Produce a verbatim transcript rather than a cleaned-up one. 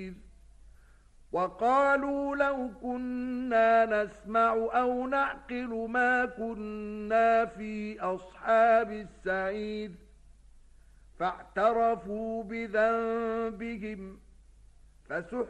وقالوا لو كنا نسمع أو نعقل ما كنا في أصحاب السعير فاعترفوا بذنبهم فسحقا